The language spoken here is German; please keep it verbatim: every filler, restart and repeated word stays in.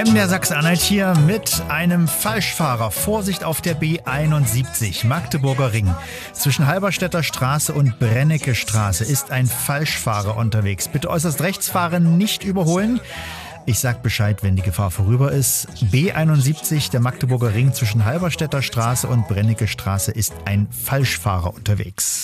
M der Sachsen-Anhalt hier mit einem Falschfahrer. Vorsicht auf der B einundsiebzig, Magdeburger Ring. Zwischen Halberstädter Straße und Brennecke Straße ist ein Falschfahrer unterwegs. Bitte äußerst rechts fahren, nicht überholen. Ich sag Bescheid, wenn die Gefahr vorüber ist. B einundsiebzig, der Magdeburger Ring zwischen Halberstädter Straße und Brennecke Straße ist ein Falschfahrer unterwegs.